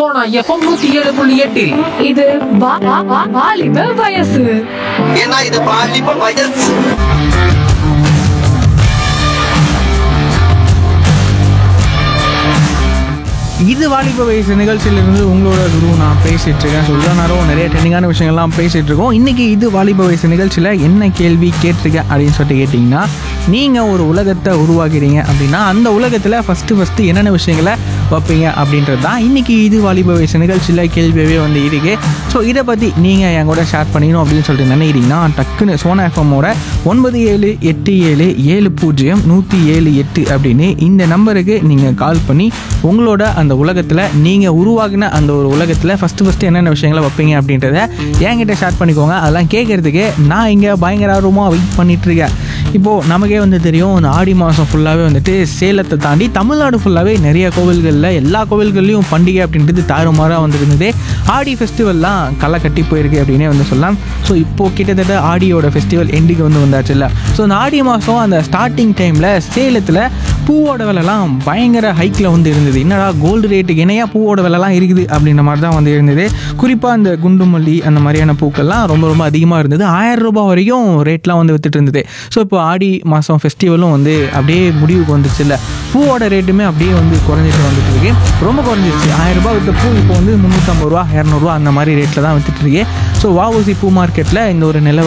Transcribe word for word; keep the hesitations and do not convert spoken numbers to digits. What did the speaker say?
Sona FM நூத்தி ஏழு புள்ளி எட்டில் இது வா- வா- வா- வாலிப வயசு. ஏன்னா இது பாலிப்ப வயசு. இது வாலிப வயசு நிகழ்ச்சியிலிருந்து உங்களோட குரு நான் பேசிட்டு இருக்கேன். ஸோ இவ்வளோ நேரம் நிறைய ட்ரெண்டிங்கான விஷயங்கள்லாம் பேசிட்டு இருக்கோம். இன்னைக்கு இது வாலிப வயசு நிகழ்ச்சியில் என்ன கேள்வி கேட்டிருக்கேன் அப்படின்னு சொல்லிட்டு கேட்டிங்கன்னா, நீங்கள் ஒரு உலகத்தை உருவாக்குறீங்க அப்படின்னா அந்த உலகத்தில் ஃபஸ்ட்டு ஃபஸ்ட்டு என்னென்ன விஷயங்களை வைப்பீங்க அப்படின்றது தான் இன்னைக்கு இது வாலிப வயசு நிகழ்ச்சியில் கேள்வியாகவே வந்து இருக்கு. ஸோ இதை பற்றி நீங்கள் என் கூட ஷேர் பண்ணிக்கணும் அப்படின்னு சொல்லிட்டு நினைக்கிறீங்கன்னா டக்குன்னு சோனா எஃப்எம்மோட ஒன்பது ஏழு எட்டு ஏழு ஏழு பூஜ்ஜியம் நூற்றி ஏழு எட்டு அப்படின்னு இந்த நம்பருக்கு நீங்கள் கால் பண்ணி உங்களோட அந்த உலகத்தில் நீங்கள் உருவாகின அந்த ஒரு உலகத்தில் ஃபஸ்ட்டு ஃபஸ்ட்டு என்னென்ன விஷயங்களை வைப்பீங்க அப்படின்றத என்கிட்ட ஷேர் பண்ணிக்கோங்க. அதெல்லாம் கேட்குறதுக்கு நான் இங்கே பயங்கர ஆர்வமாக வெயிட் பண்ணிகிட்ருக்கேன். இப்போது நமக்கே வந்து தெரியும், இந்த ஆடி மாதம் ஃபுல்லாகவே வந்துட்டு சேலத்தை தாண்டி தமிழ்நாடு ஃபுல்லாகவே நிறைய கோவில்களில் எல்லா கோவில்கள்லையும் பண்டிகை அப்படின்றது தாறுமாறாக வந்துருந்தது. ஆடி ஃபெஸ்டிவல்லாம் களை கட்டி போயிருக்கு அப்படின்னே வந்து சொல்லலாம். ஸோ இப்போது கிட்டத்தட்ட ஆடியோட ஃபெஸ்டிவல் எண்டுக்கு வந்து வந்தாச்சு இல்லை. ஸோ இந்த ஆடி மாதம் அந்த ஸ்டார்டிங் டைமில் சேலத்தில் பூவோட விலைலாம் பயங்கர ஹைக்கில் வந்து இருந்தது. என்னடா கோல்டு ரேட்டுக்கு இணையாக பூவோட விலைலாம் இருக்குது அப்படின்ற மாதிரி தான் வந்து இருந்தது. குறிப்பாக அந்த குண்டுமல்லி அந்த மாதிரியான பூக்கள்லாம் ரொம்ப ரொம்ப அதிகமாக இருந்தது. ஆயிரம் ரூபாய் வரைக்கும் ரேட்லாம் வந்து வித்துட்டு இருந்தது. ஸோ இப்போ ஆடி மாதம் ஃபெஸ்டிவலும் வந்து அப்படியே முடிவுக்கு வந்துச்சு இல்லை. பூவோட ரேட்டுமே அப்படியே வந்து குறைஞ்சிட்டு வந்துட்டு இருக்கு. ரொம்ப குறைஞ்சிருச்சு. ஆயிரம் ரூபாய் வித்த பூ இப்போ வந்து முந்நூற்றம்பது ரூபா இரநூறுவா அந்த மாதிரி ரேட்டில் தான் வித்துட்டு இருக்கு. ஸோ வஉசி பூ மார்க்கெட்டில் இந்த ஒரு நிலவரம்